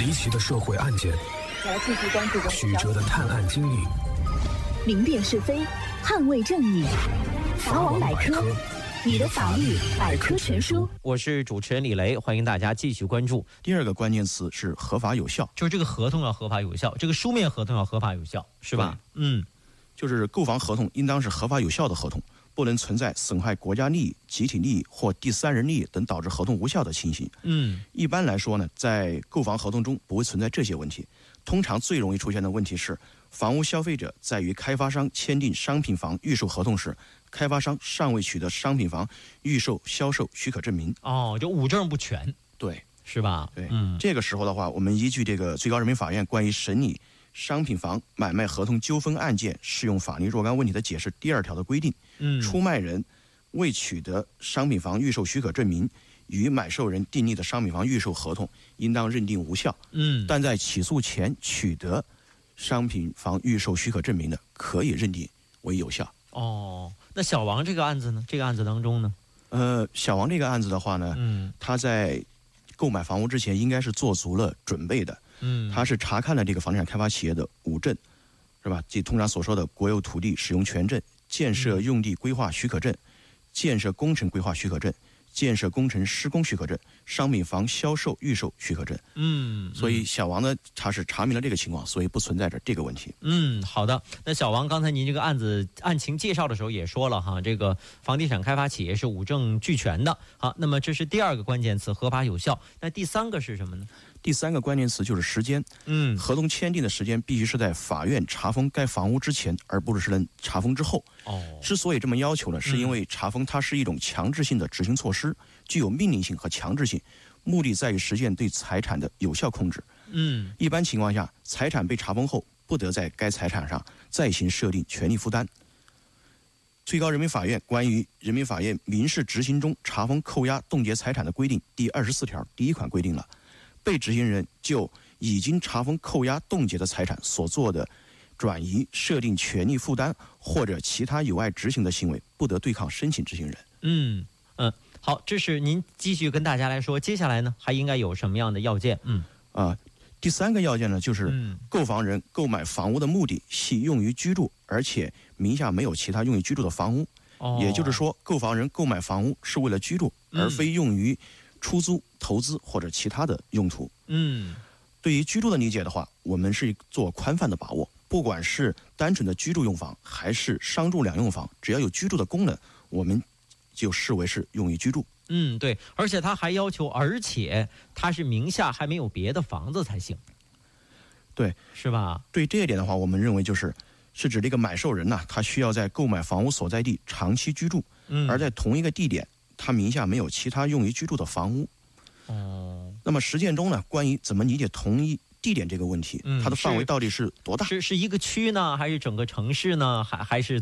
离奇的社会案件， 来继续关注曲折的探案经历， 明辨是非，捍卫正义。法网百科，你的法律百科全书。 我是主持人李雷，欢迎大家继续关注。 第二个关键词是合法有效， 就是这个合同要合法有效，这个书面合同要合法有效，是吧？ 就是购房合同应当是合法有效的合同，不能存在损害国家利益、集体利益或第三人利益等导致合同无效的情形。一般来说呢，在购房合同中不会存在这些问题。通常最容易出现的问题是，房屋消费者在与开发商签订商品房预售合同时，开发商尚未取得商品房预售销售许可证明。 就物证不全， 对， 是吧？ 对，这个时候的话，我们依据这个最高人民法院关于审理商品房买卖合同纠纷案件适用法律若干问题的解释第2条的规定，出卖人未取得商品房预售许可证明，与买受人订立的商品房预售合同应当认定无效。但在起诉前取得商品房预售许可证明的，可以认定为有效。 那小王这个案子呢？这个案子当中呢？ 小王这个案子的话呢，他在购买房屋之前应该是做足了准备的。他是查看了这个房地产开发企业的5证，是吧？即通常所说的国有土地使用权证、建设用地规划许可证、建设工程规划许可证、建设工程施工许可证、商品房销售预售许可证。所以小王呢，他是查明了这个情况，所以不存在着这个问题。 好的。那小王，刚才您这个案子案情介绍的时候也说了哈，这个房地产开发企业是5证俱全的。好，那么这是第2个关键词，合法有效。那第3个是什么呢？ 第3个关键词就是时间。合同签订的时间必须是在法院查封该房屋之前，而不是查封之后。之所以这么要求呢，是因为查封它是一种强制性的执行措施，具有命令性和强制性，目的在于实现对财产的有效控制。一般情况下，财产被查封后，不得在该财产上再行设定权利负担。最高人民法院关于人民法院民事执行中查封、扣押、冻结财产的规定第24条第1款规定了，被执行人就已经查封、扣押、冻结的财产所做的转移、设定权利负担或者其他有碍执行的行为，不得对抗申请执行人。 好，这是您继续跟大家来说，接下来呢还应该有什么样的要件？ 第3个要件呢，就是购房人购买房屋的目的系用于居住，而且名下没有其他用于居住的房屋。也就是说，购房人购买房屋是为了居住，而非用于出租、投资或者其他的用途。对于居住的理解的话，我们是做宽泛的把握，不管是单纯的居住用房还是商住两用房，只要有居住的功能，我们就视为是用于居住。 对，而且他还要求，而且他是名下还没有别的房子才行。 对， 是吧？ 对这一点的话，我们认为是指这个买受人呢，他需要在购买房屋所在地长期居住，而在同一个地点，他名下没有其他用于居住的房屋。那么实践中呢，关于怎么理解同一地点这个问题，它的范围到底是多大？ 是一个区呢，还是整个城市呢？还是